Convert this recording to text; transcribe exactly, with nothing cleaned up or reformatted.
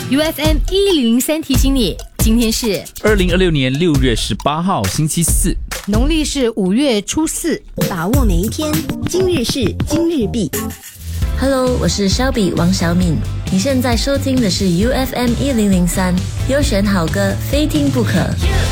U F M 一零零三提醒你，今天是二零二六年六月十八号星期四， 农历是五月初四， 把握每一天，今日事今日毕。 Hello， 我是肖比王小敏，你现在收听的是 U F M 一零零三，优选好歌，非听不可。